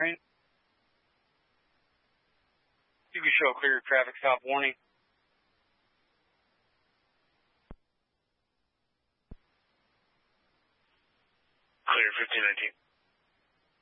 You can show clear traffic stop warning. Clear 1519.